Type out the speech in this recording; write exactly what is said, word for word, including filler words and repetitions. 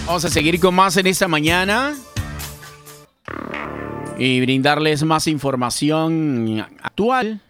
Vamos a seguir con más en esta mañana y brindarles más información actual